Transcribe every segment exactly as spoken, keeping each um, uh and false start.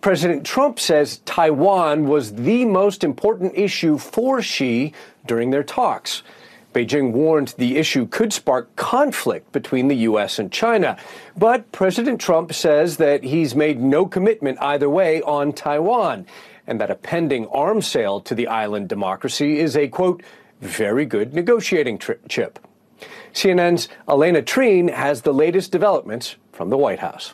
President Trump says Taiwan was the most important issue for Xi during their talks. Beijing warned the issue could spark conflict between the U S and China. But President Trump says that he's made no commitment either way on Taiwan, and that a pending arms sale to the island democracy is a, quote, very good negotiating tri- chip. C N N's Elena Treen has the latest developments from the White House.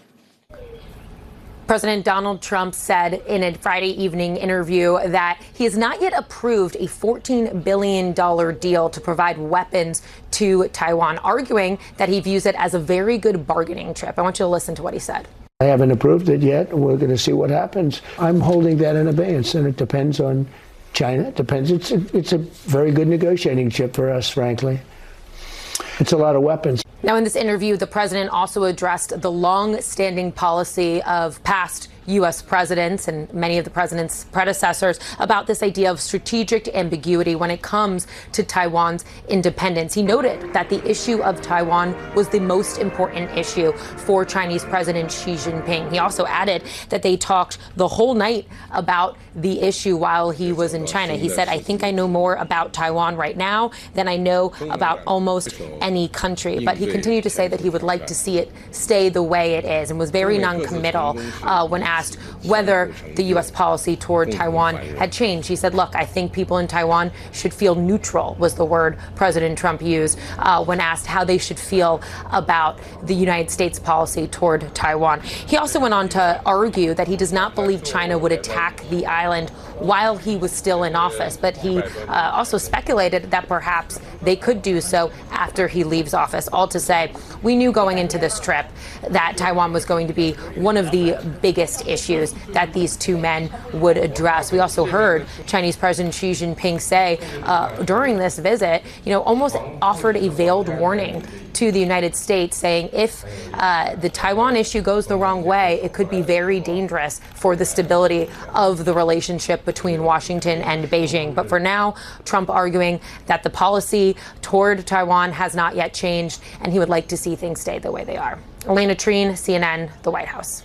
President Donald Trump said in a Friday evening interview that he has not yet approved a fourteen billion dollars deal to provide weapons to Taiwan, arguing that he views it as a very good bargaining chip. I want you to listen to what he said. I haven't approved it yet. We're going to see what happens. I'm holding that in abeyance, and it depends on China. It depends. It's a, it's a very good negotiating chip for us, frankly. It's a lot of weapons. Now, in this interview, the president also addressed the long-standing policy of past U S presidents and many of the president's predecessors about this idea of strategic ambiguity when it comes to Taiwan's independence. He noted that the issue of Taiwan was the most important issue for Chinese President Xi Jinping. He also added that they talked the whole night about the issue while he was in China. He said, I think I know more about Taiwan right now than I know about almost any country. But he continued to say that he would like to see it stay the way it is and was very non-committal uh, when asked whether the U S policy toward Taiwan had changed. He said, look, I think people in Taiwan should feel neutral, was the word President Trump used uh, when asked how they should feel about the United States policy toward Taiwan. He also went on to argue that he does not believe China would attack the island while he was still in office, but he uh, also speculated that perhaps they could do so after he leaves office. All to say, we knew going into this trip that Taiwan was going to be one of the biggest issues that these two men would address. We also heard Chinese President Xi Jinping say uh, during this visit, you know, almost offered a veiled warning to the United States, saying if uh, the Taiwan issue goes the wrong way, it could be very dangerous for the stability of the relationship between Washington and Beijing. But for now, Trump arguing that the policy toward Taiwan has not yet changed, and he would like to see things stay the way they are. Elena Treen, C N N, the White House.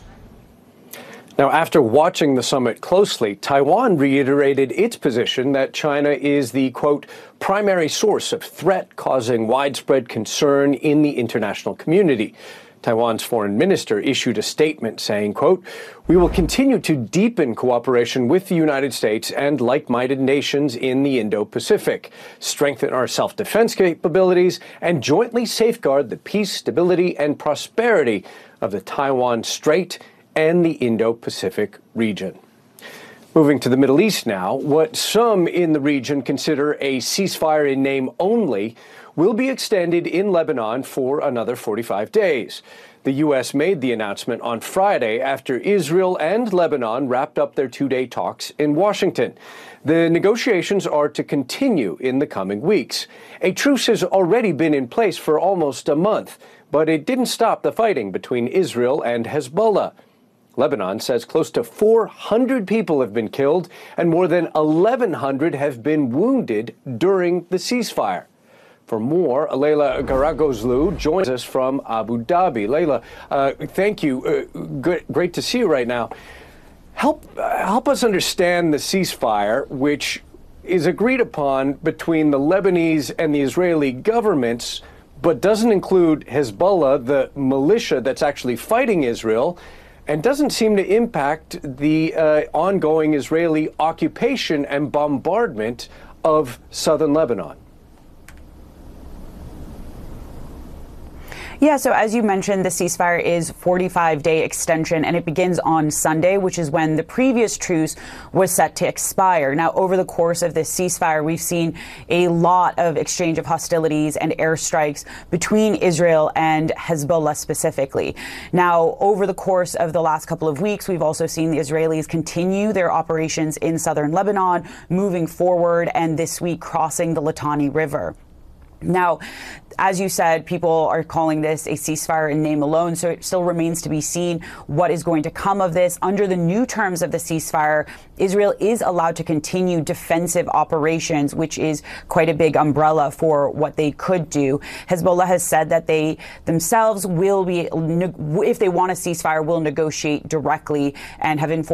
Now, after watching the summit closely, Taiwan reiterated its position that China is the, quote, primary source of threat causing widespread concern in the international community. Taiwan's foreign minister issued a statement saying, quote, we will continue to deepen cooperation with the United States and like-minded nations in the Indo-Pacific, strengthen our self-defense capabilities, and jointly safeguard the peace, stability, and prosperity of the Taiwan Strait and the Indo-Pacific region. Moving to the Middle East now, what some in the region consider a ceasefire in name only will be extended in Lebanon for another forty-five days. The U S made the announcement on Friday after Israel and Lebanon wrapped up their two-day talks in Washington. The negotiations are to continue in the coming weeks. A truce has already been in place for almost a month, but it didn't stop the fighting between Israel and Hezbollah. Lebanon says close to four hundred people have been killed and more than eleven hundred have been wounded during the ceasefire. For more, Leila Garagozlu joins us from Abu Dhabi. Leila, uh, thank you. Uh, great, great to see you right now. Help, uh, help us understand the ceasefire, which is agreed upon between the Lebanese and the Israeli governments, but doesn't include Hezbollah, the militia that's actually fighting Israel, and doesn't seem to impact the uh, ongoing Israeli occupation and bombardment of southern Lebanon. Yeah, so as you mentioned, the ceasefire is forty-five day extension, and it begins on Sunday, which is when the previous truce was set to expire. Now, over the course of this ceasefire, we've seen a lot of exchange of hostilities and airstrikes between Israel and Hezbollah specifically. Now, over the course of the last couple of weeks, we've also seen the Israelis continue their operations in southern Lebanon, moving forward, and this week crossing the Litani River. Now, as you said, people are calling this a ceasefire in name alone, so it still remains to be seen what is going to come of this. Under the new terms of the ceasefire, Israel is allowed to continue defensive operations, which is quite a big umbrella for what they could do. Hezbollah has said that they themselves will be, if they want a ceasefire, will negotiate directly and have informed